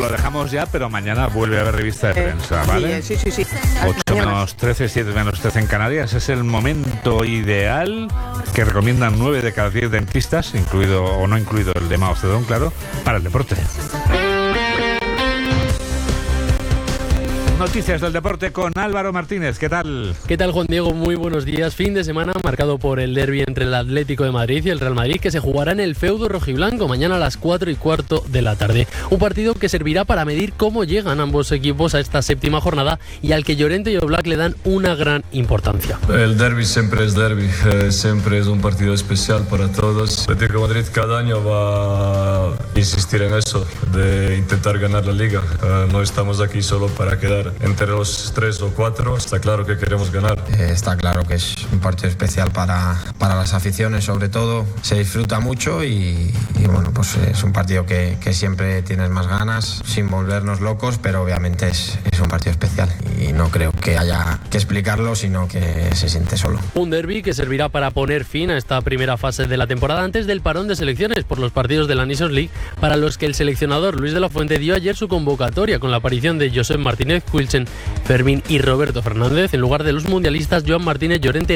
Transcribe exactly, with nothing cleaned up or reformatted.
lo dejamos ya, pero mañana vuelve a haber revista de prensa, ¿vale? Sí, sí, sí. sí. ocho menos trece, siete menos trece en Canarias. Es el momento ideal que recomiendan nueve de cada diez dentistas, incluido o no incluido el de Mao Zedong, claro, para el deporte. Noticias del deporte con Álvaro Martínez. ¿Qué tal? ¿Qué tal, Juan Diego? Muy buenos días. Fin de semana marcado por el derbi entre el Atlético de Madrid y el Real Madrid, que se jugará en el feudo rojiblanco mañana a las cuatro y cuarto de la tarde. Un partido que servirá para medir cómo llegan ambos equipos a esta séptima jornada y al que Llorente y Oblak le dan una gran importancia. El derbi siempre es derbi, eh, siempre es un partido especial para todos. El Atlético de Madrid cada año va a insistir en eso, de intentar ganar la Liga. Eh, no estamos aquí solo para quedar entre los tres o cuatro, está claro que queremos ganar. Eh, está claro que es un partido especial para, para las aficiones, sobre todo. Se disfruta mucho y, y bueno, pues es un partido que, que siempre tienes más ganas, sin volvernos locos, pero obviamente es, es un partido especial y no creo que haya que explicarlo, sino que se siente solo. Un derbi que servirá para poner fin a esta primera fase de la temporada antes del parón de selecciones por los partidos de la Nations League, para los que el seleccionador Luis de la Fuente dio ayer su convocatoria con la aparición de Josep Martínez, Wilchen, Fermín y Roberto Fernández en lugar de los mundialistas Joan Martínez, Llorente,